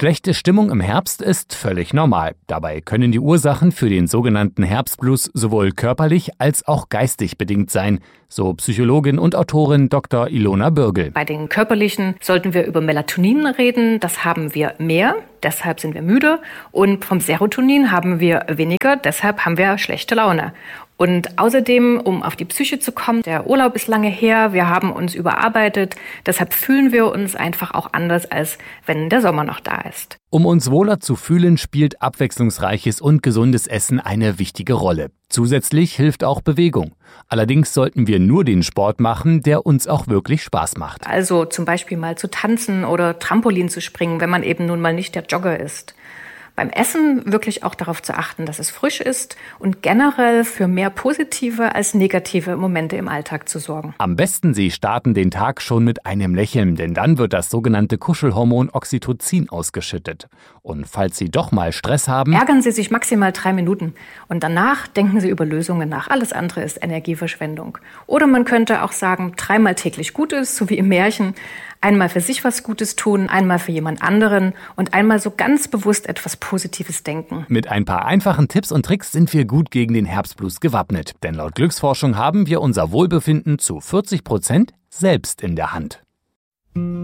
Schlechte Stimmung im Herbst ist völlig normal. Dabei können die Ursachen für den sogenannten Herbstblues sowohl körperlich als auch geistig bedingt sein, so Psychologin und Autorin Dr. Ilona Bürgel. Bei den körperlichen sollten wir über Melatonin reden. Das haben wir mehr, deshalb sind wir müde. Und vom Serotonin haben wir weniger, deshalb haben wir schlechte Laune. Und außerdem, um auf die Psyche zu kommen, der Urlaub ist lange her, wir haben uns überarbeitet, deshalb fühlen wir uns einfach auch anders, als wenn der Sommer noch da ist. Um uns wohler zu fühlen, spielt abwechslungsreiches und gesundes Essen eine wichtige Rolle. Zusätzlich hilft auch Bewegung. Allerdings sollten wir nur den Sport machen, der uns auch wirklich Spaß macht. Also zum Beispiel mal zu tanzen oder Trampolin zu springen, wenn man eben nun mal nicht der Jogger ist. Beim Essen wirklich auch darauf zu achten, dass es frisch ist und generell für mehr positive als negative Momente im Alltag zu sorgen. Am besten Sie starten den Tag schon mit einem Lächeln, denn dann wird das sogenannte Kuschelhormon Oxytocin ausgeschüttet. Und falls Sie doch mal Stress haben, ärgern Sie sich maximal 3 Minuten und danach denken Sie über Lösungen nach. Alles andere ist Energieverschwendung. Oder man könnte auch sagen, 3-mal täglich Gutes, so wie im Märchen. Einmal für sich was Gutes tun, einmal für jemand anderen und einmal so ganz bewusst etwas Positives denken. Mit ein paar einfachen Tipps und Tricks sind wir gut gegen den Herbstblues gewappnet. Denn laut Glücksforschung haben wir unser Wohlbefinden zu 40% selbst in der Hand.